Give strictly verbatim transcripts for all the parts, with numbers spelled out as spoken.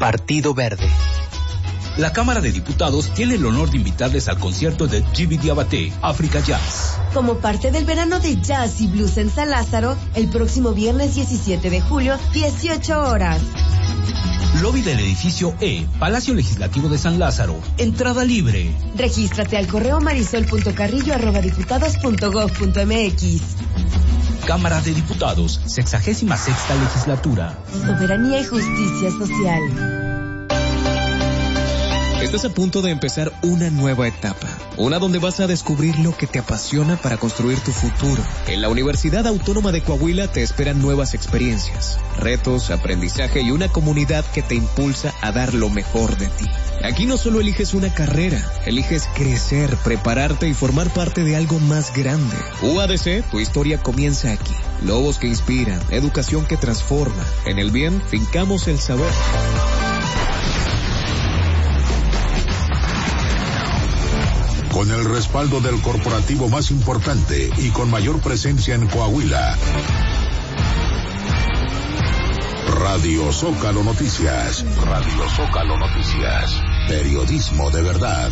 Partido Verde. La Cámara de Diputados tiene el honor de invitarles al concierto de Djiby Diabaté, África Jazz. Como parte del verano de jazz y blues en San Lázaro, el próximo viernes diecisiete de julio, dieciocho horas. Lobby del edificio E, Palacio Legislativo de San Lázaro. Entrada libre. Regístrate al correo marisol.carrillo arroba diputados punto gov punto mx. Cámara de Diputados, sexagésima sexta legislatura. Soberanía y justicia social. Estás a punto de empezar una nueva etapa, una donde vas a descubrir lo que te apasiona para construir tu futuro. En la Universidad Autónoma de Coahuila te esperan nuevas experiencias, retos, aprendizaje y una comunidad que te impulsa a dar lo mejor de ti. Aquí no solo eliges una carrera, eliges crecer, prepararte y formar parte de algo más grande. U A D C, tu historia comienza aquí. Lobos que inspiran, educación que transforma. En el bien, fincamos el saber. Con el respaldo del corporativo más importante y con mayor presencia en Coahuila. Radio Zócalo Noticias. Radio Zócalo Noticias. Periodismo de verdad.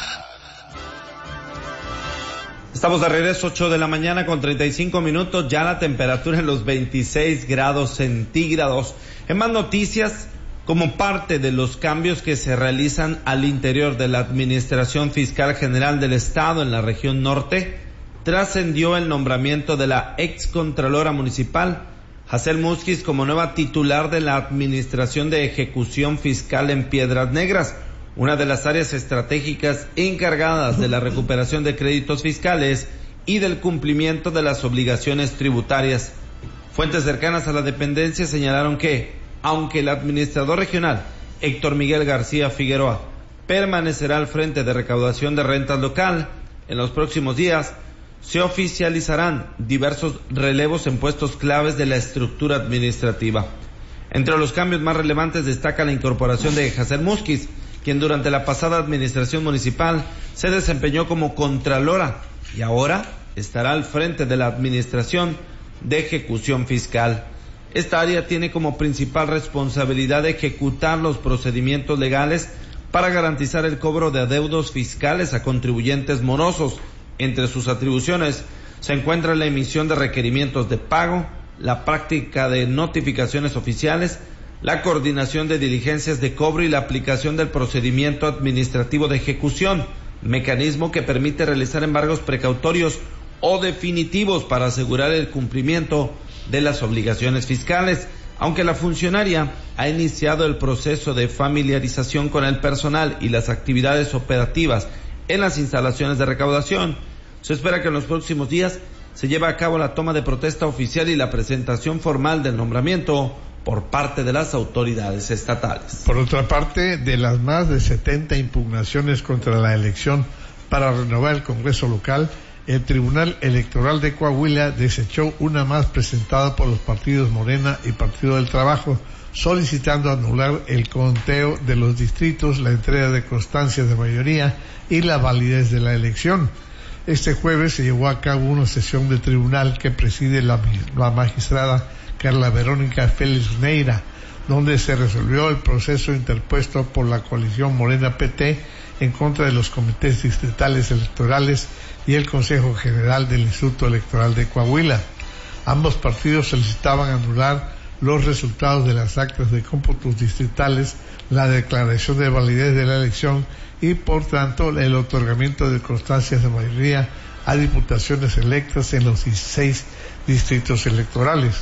Estamos de regreso, ocho de la mañana con treinta y cinco minutos. Ya la temperatura en los veintiséis grados centígrados. En más noticias, como parte de los cambios que se realizan al interior de la Administración Fiscal General del Estado en la región norte, trascendió el nombramiento de la excontralora municipal, Hazel Musquiz, como nueva titular de la Administración de Ejecución Fiscal en Piedras Negras, una de las áreas estratégicas encargadas de la recuperación de créditos fiscales y del cumplimiento de las obligaciones tributarias. Fuentes cercanas a la dependencia señalaron que, aunque el administrador regional, Héctor Miguel García Figueroa, permanecerá al frente de recaudación de rentas local, en los próximos días se oficializarán diversos relevos en puestos claves de la estructura administrativa. Entre los cambios más relevantes destaca la incorporación de Hazel Musquiz, quien durante la pasada administración municipal se desempeñó como contralora y ahora estará al frente de la Administración de Ejecución Fiscal. Esta área tiene como principal responsabilidad ejecutar los procedimientos legales para garantizar el cobro de adeudos fiscales a contribuyentes morosos. Entre sus atribuciones se encuentra la emisión de requerimientos de pago, la práctica de notificaciones oficiales, la coordinación de diligencias de cobro y la aplicación del procedimiento administrativo de ejecución, mecanismo que permite realizar embargos precautorios o definitivos para asegurar el cumplimiento de las obligaciones fiscales. Aunque la funcionaria ha iniciado el proceso de familiarización con el personal y las actividades operativas en las instalaciones de recaudación, se espera que en los próximos días se lleve a cabo la toma de protesta oficial y la presentación formal del nombramiento por parte de las autoridades estatales. Por otra parte, de las más de setenta impugnaciones contra la elección para renovar el Congreso local, el Tribunal Electoral de Coahuila desechó una más presentada por los partidos Morena y Partido del Trabajo, solicitando anular el conteo de los distritos, la entrega de constancias de mayoría y la validez de la elección. Este jueves se llevó a cabo una sesión de tribunal que preside la, la magistrada Carla Verónica Félix Neira, donde se resolvió el proceso interpuesto por la coalición Morena-P T en contra de los comités distritales electorales y el Consejo General del Instituto Electoral de Coahuila. Ambos partidos solicitaban anular los resultados de las actas de cómputos distritales, la declaración de validez de la elección y, por tanto, el otorgamiento de constancias de mayoría a diputaciones electas en los dieciséis distritos electorales.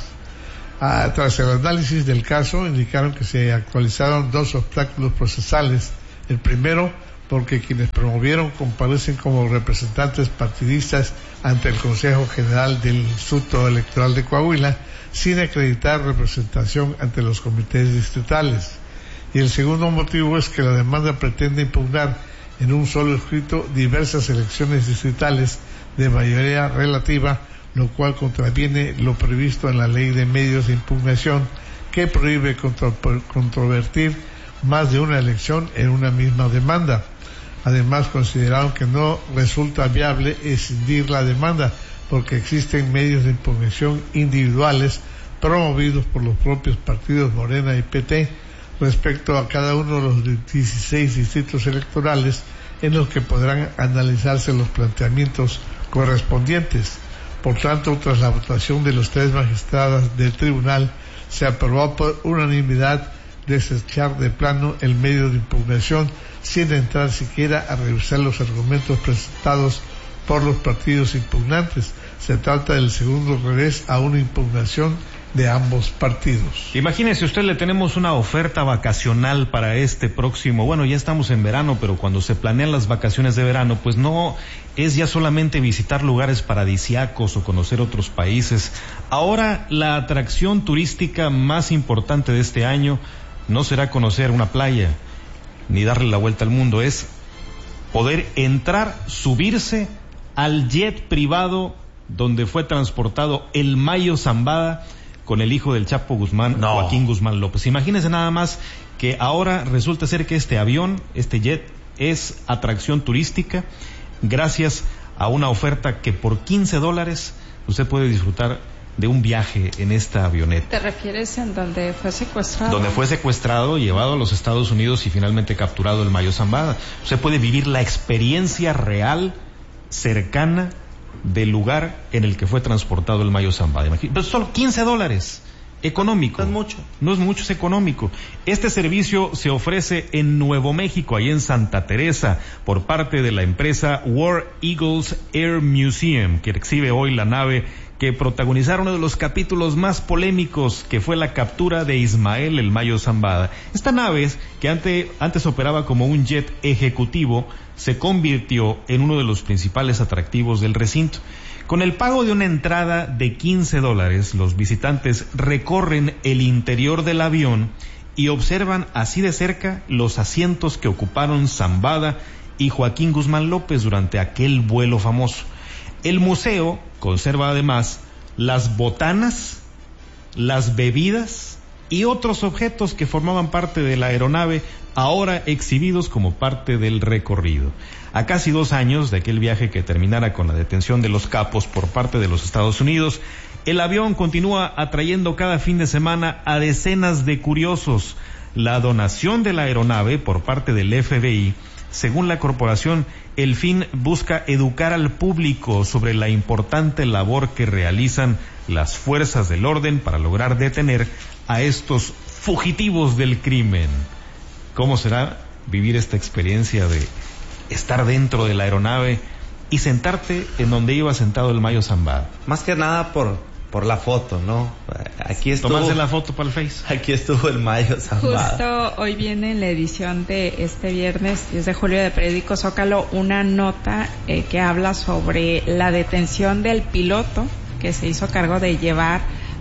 Ah, tras el análisis del caso, indicaron que se actualizaron dos obstáculos procesales. El primero, porque quienes promovieron comparecen como representantes partidistas ante el Consejo General del Instituto Electoral de Coahuila, sin acreditar representación ante los comités distritales. Y el segundo motivo es que la demanda pretende impugnar en un solo escrito diversas elecciones distritales de mayoría relativa, lo cual contraviene lo previsto en la Ley de Medios de Impugnación, que prohíbe contro- controvertir más de una elección en una misma demanda. Además, consideraron que no resulta viable escindir la demanda, porque existen medios de impugnación individuales promovidos por los propios partidos Morena y P T, respecto a cada uno de los dieciséis distritos electorales en los que podrán analizarse los planteamientos correspondientes. Por tanto, tras la votación de los tres magistrados del tribunal, se aprobó por unanimidad desechar de plano el medio de impugnación sin entrar siquiera a revisar los argumentos presentados por los partidos impugnantes. Se trata del segundo revés a una impugnación de ambos partidos. Imagínese usted, le tenemos una oferta vacacional para este próximo, bueno, ya estamos en verano, pero cuando se planean las vacaciones de verano, pues no es ya solamente visitar lugares paradisíacos o conocer otros países. Ahora la atracción turística más importante de este año no será conocer una playa ni darle la vuelta al mundo, es poder entrar, subirse al jet privado donde fue transportado el Mayo Zambada con el hijo del Chapo Guzmán, no. Joaquín Guzmán López. Imagínense nada más que ahora resulta ser que este avión, este jet, es atracción turística gracias a una oferta que por quince dólares usted puede disfrutar de un viaje en esta avioneta. ¿Te refieres en donde fue secuestrado? Donde fue secuestrado, llevado a los Estados Unidos y finalmente capturado el Mayo Zambada. Usted puede vivir la experiencia real, cercana, del lugar en el que fue transportado el Mayo Zambada. Pero solo quince dólares. Económico. No es mucho. No es mucho, es económico. Este servicio se ofrece en Nuevo México, ahí en Santa Teresa, por parte de la empresa War Eagles Air Museum, que exhibe hoy la nave que protagonizaron uno de los capítulos más polémicos, que fue la captura de Ismael el Mayo Zambada. Esta nave, que antes, antes operaba como un jet ejecutivo, se convirtió en uno de los principales atractivos del recinto. Con el pago de una entrada de quince dólares, los visitantes recorren el interior del avión y observan así de cerca los asientos que ocuparon Zambada y Joaquín Guzmán López durante aquel vuelo famoso. El museo conserva además las botanas, las bebidas y otros objetos que formaban parte de la aeronave, ahora exhibidos como parte del recorrido. A casi dos años de aquel viaje que terminara con la detención de los capos por parte de los Estados Unidos, el avión continúa atrayendo cada fin de semana a decenas de curiosos. La donación de la aeronave por parte del F B I, según la corporación, el fin busca educar al público sobre la importante labor que realizan las fuerzas del orden para lograr detener a estos fugitivos del crimen. ¿Cómo será vivir esta experiencia de estar dentro de la aeronave y sentarte en donde iba sentado el Mayo Zambada? Más que nada por por la foto, ¿no? Aquí estuvo. Tomarse la foto para el Face. Aquí estuvo el Mayo Zambada. Justo hoy viene en la edición de este viernes, diez de julio, de Periódico Zócalo, una nota eh, que habla sobre la detención del piloto que se hizo cargo de llevar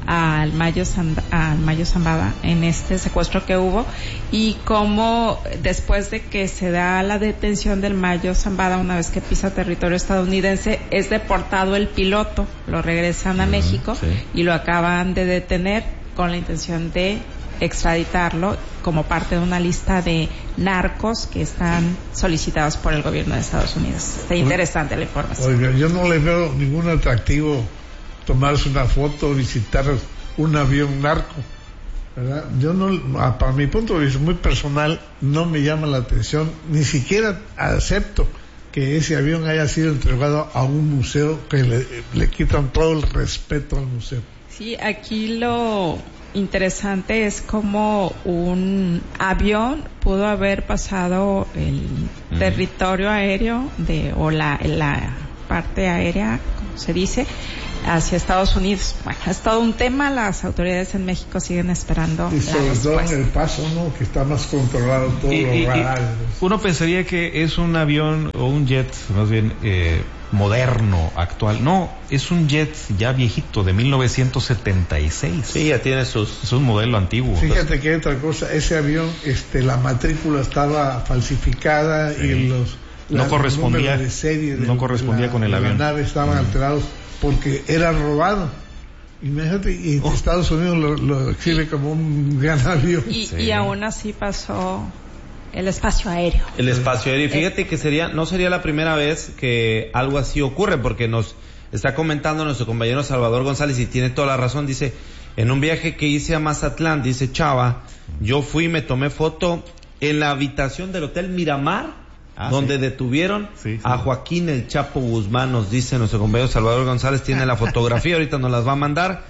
al Mayo, Zand- al Mayo Zambada en este secuestro que hubo, y cómo después de que se da la detención del Mayo Zambada, una vez que pisa territorio estadounidense, es deportado el piloto, lo regresan a uh-huh, México, sí. Y lo acaban de detener con la intención de extraditarlo como parte de una lista de narcos que están solicitados por el gobierno de Estados Unidos. Está interesante la información. Oiga, yo no le veo ningún atractivo tomarse una foto, visitar un avión narco, ¿verdad? Yo no, para mi punto de vista muy personal, no me llama la atención, ni siquiera acepto que ese avión haya sido entregado a un museo, que le, le quitan todo el respeto al museo. Sí, aquí lo interesante es como un avión pudo haber pasado el mm. territorio aéreo de o la, la parte aérea, como se dice, hacia Estados Unidos. Bueno, es todo un tema, las autoridades en México siguen esperando y sobre todo en el paso, ¿no? Que está más controlado todo y, lo y, radares. Uno pensaría que es un avión o un jet más bien eh, moderno, actual. No, es un jet ya viejito de mil novecientos setenta y seis. Sí, ya tiene sus... Es un modelo antiguo. Fíjate que otra cosa, ese avión, este, la matrícula estaba falsificada, sí. Y los no correspondía de serie de no correspondía la, con el avión. La nave estaban mm. alterados porque era robado. Imagínate, y oh. Estados Unidos lo, lo exhibe como un gran avión. Y, sí. y aún así pasó el espacio aéreo. El espacio aéreo. Y fíjate que sería, no sería la primera vez que algo así ocurre, porque nos está comentando nuestro compañero Salvador González y tiene toda la razón. Dice, en un viaje que hice a Mazatlán, dice Chava, Yo fui y me tomé foto en la habitación del Hotel Miramar, ah, donde sí. detuvieron sí, sí. a Joaquín El Chapo Guzmán, nos dice nuestro compañero Salvador González, tiene la fotografía, ahorita nos las va a mandar,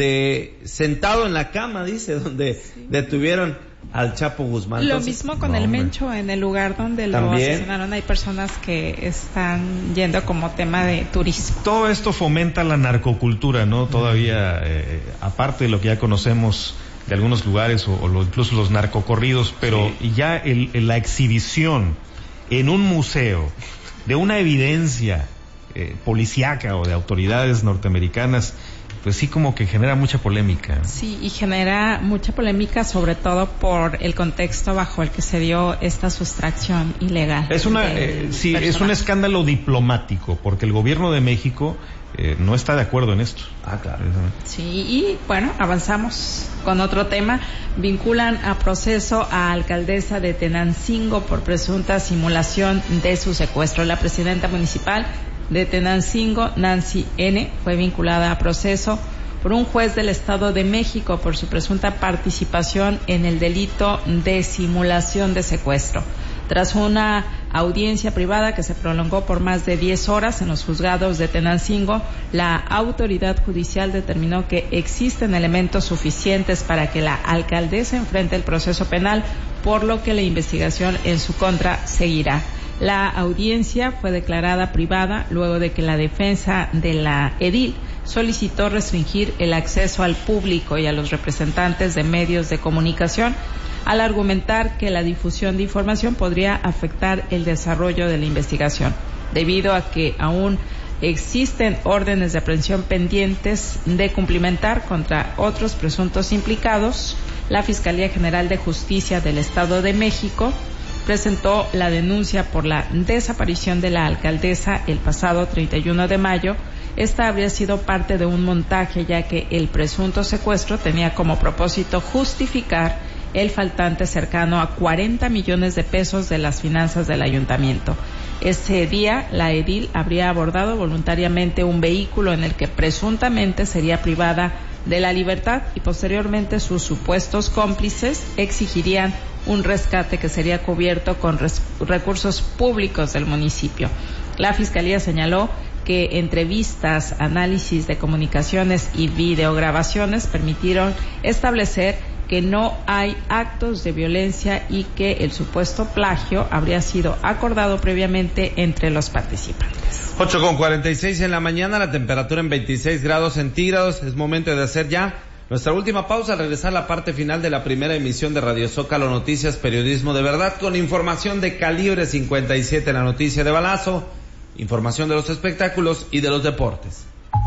de sentado en la cama, dice, donde sí. detuvieron al Chapo Guzmán. Lo Entonces, mismo con no, el hombre. Mencho, en el lugar donde lo ¿También? asesinaron hay personas que están yendo como tema de turismo. Todo esto fomenta la narcocultura, ¿no? Todavía, eh, aparte de lo que ya conocemos de algunos lugares o, o lo, incluso los narcocorridos, pero sí. ya el, el, la exhibición en un museo de una evidencia eh, policíaca o de autoridades norteamericanas, pues sí como que genera mucha polémica. Sí, y genera mucha polémica sobre todo por el contexto bajo el que se dio esta sustracción ilegal. Es una, eh, sí, personal. Es un escándalo diplomático, porque el gobierno de México eh, no está de acuerdo en esto. Ah, claro. Sí, y bueno, avanzamos con otro tema. Vinculan a proceso a alcaldesa de Tenancingo por presunta simulación de su secuestro. La presidenta municipal de Tenancingo, Nancy N., fue vinculada a proceso por un juez del Estado de México por su presunta participación en el delito de simulación de secuestro. Tras una audiencia privada que se prolongó por más de diez horas en los juzgados de Tenancingo, la autoridad judicial determinó que existen elementos suficientes para que la alcaldesa enfrente el proceso penal, por lo que la investigación en su contra seguirá. La audiencia fue declarada privada luego de que la defensa de la edil solicitó restringir el acceso al público y a los representantes de medios de comunicación al argumentar que la difusión de información podría afectar el desarrollo de la investigación, debido a que aún existen órdenes de aprehensión pendientes de cumplimentar contra otros presuntos implicados. La Fiscalía General de Justicia del Estado de México presentó la denuncia por la desaparición de la alcaldesa el pasado treinta y uno de mayo. Esta habría sido parte de un montaje, ya que el presunto secuestro tenía como propósito justificar el faltante cercano a cuarenta millones de pesos de las finanzas del ayuntamiento. Ese día, la edil habría abordado voluntariamente un vehículo en el que presuntamente sería privada de la libertad, y posteriormente sus supuestos cómplices exigirían un rescate que sería cubierto con res- recursos públicos del municipio. La Fiscalía señaló que entrevistas, análisis de comunicaciones y videograbaciones permitieron establecer que no hay actos de violencia y que el supuesto plagio habría sido acordado previamente entre los participantes. ocho con cuarenta y seis en la mañana, la temperatura en veintiséis grados centígrados. Es momento de hacer ya nuestra última pausa, al regresar a la parte final de la primera emisión de Radio Zócalo Noticias, periodismo de verdad, con información de calibre cincuenta y siete, la noticia de balazo, información de los espectáculos y de los deportes.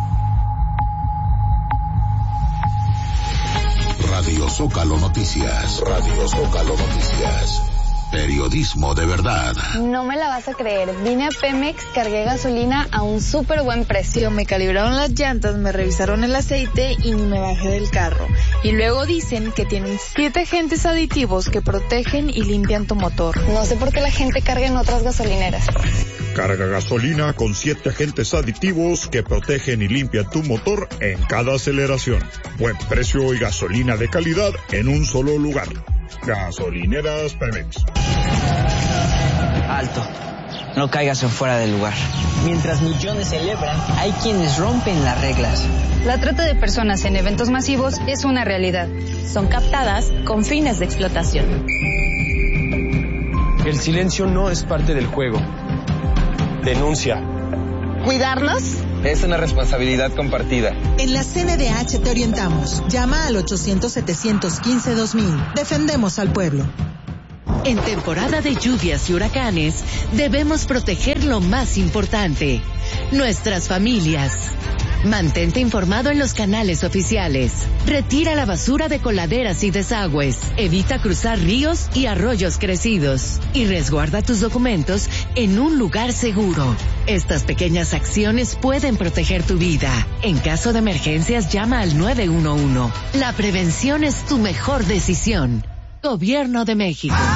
Radio Zócalo Noticias. Radio Zócalo Noticias. Periodismo de verdad. No me la vas a creer. Vine a Pemex, cargué gasolina a un súper buen precio. Me calibraron las llantas, me revisaron el aceite y me bajé del carro. Y luego dicen que tienen siete agentes aditivos que protegen y limpian tu motor. No sé por qué la gente carga en otras gasolineras. Carga gasolina con siete agentes aditivos que protegen y limpian tu motor en cada aceleración. Buen precio y gasolina de calidad en un solo lugar. Gasolineras Pemex. Alto. No caigas en fuera del lugar. Mientras millones celebran, hay quienes rompen las reglas. La trata de personas en eventos masivos es una realidad. Son captadas con fines de explotación. El silencio no es parte del juego. Denuncia. ¿Cuidarnos? Es una responsabilidad compartida. En la C N D H te orientamos. Llama al ochocientos, setecientos quince, dos mil. Defendemos al pueblo. En temporada de lluvias y huracanes, debemos proteger lo más importante, nuestras familias. Mantente informado en los canales oficiales. Retira la basura de coladeras y desagües. Evita cruzar ríos y arroyos crecidos. Y resguarda tus documentos en un lugar seguro. Estas pequeñas acciones pueden proteger tu vida. En caso de emergencias, llama al nueve uno uno. La prevención es tu mejor decisión. Gobierno de México.